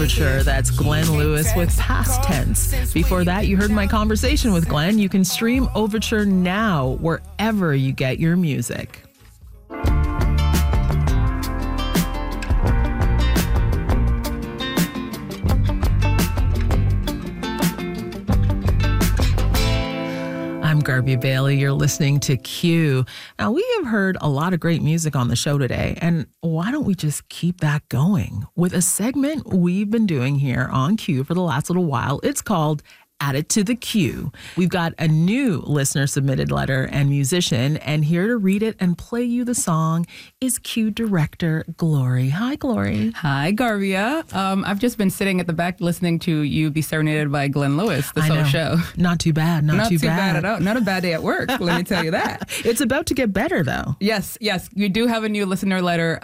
Overture. That's Glenn Lewis with Past Tense. Before that, you heard my conversation with Glenn. You can stream Overture now wherever you get your music. I'm Garby Bailey. You're listening to Q. Now, we have heard a lot of great music on the show today, and why don't we just keep that going with a segment we've been doing here on Q for the last little while. It's called Add It to the Queue. We've got a new listener-submitted letter and musician, and here to read it and play you the song is Q director Glory. Hi, Glory. Hi, Garvia. I've just been sitting at the back listening to you be serenaded by Glenn Lewis this whole show. Not too bad. Not too bad at all. Not a bad day at work, let me tell you that. It's about to get better, though. Yes. You do have a new listener letter.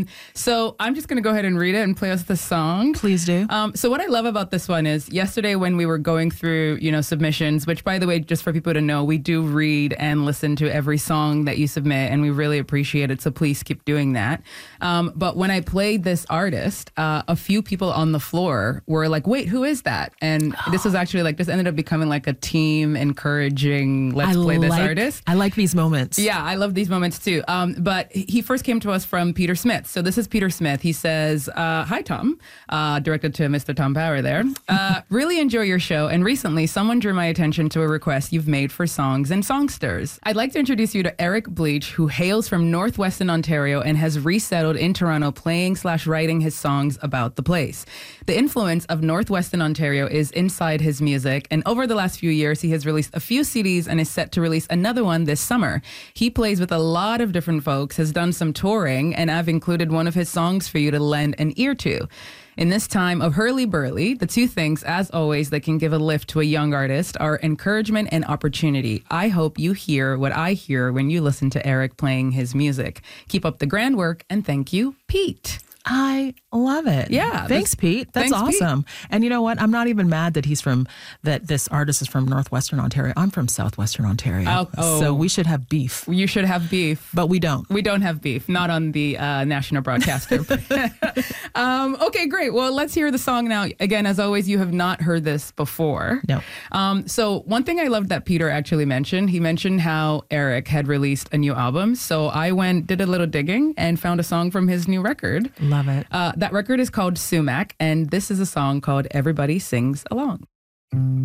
So I'm just going to go ahead and read it and play us the song. Please do. So what I love about this one is yesterday when we were going through, submissions, which, by the way, just for people to know, we do read and listen to every song that you submit, and we really appreciate it. So please keep doing that. But when I played this artist, a few people on the floor were like, wait, who is that? And this was actually this ended up becoming like a team encouraging, let's play this artist. I like these moments. Yeah, I love these moments too. But he first came to us from Peter Smith. So this is Peter Smith. He says, hi, Tom, directed to Mr. Tom Power there. Really enjoy your show. And recently, someone drew my attention to a request you've made for songs and songsters. I'd like to introduce you to Eric Bleach, who hails from Northwestern Ontario and has resettled in Toronto playing/writing his songs about the place. The influence of Northwestern Ontario is inside his music, and over the last few years, he has released a few CDs and is set to release another one this summer. He plays with a lot of different folks, has done some touring, and I've included one of his songs for you to lend an ear to. In this time of hurly-burly, the two things, as always, that can give a lift to a young artist are encouragement and opportunity. I hope you hear what I hear when you listen to Eric playing his music. Keep up the grand work, and thank you, Pete. I love it. Yeah. Thanks, Pete. That's awesome. Pete. And you know what? I'm not even mad that this artist is from Northwestern Ontario. I'm from Southwestern Ontario. Oh. So we should have beef. You should have beef. But we don't. We don't have beef. Not on the national broadcaster. Okay, great. Well, let's hear the song now. Again, as always, you have not heard this before. No. So one thing I loved that Peter actually mentioned, he mentioned how Eric had released a new album. So I did a little digging and found a song from his new record. Love it. That record is called Sumac, and this is a song called Everybody Sings Along.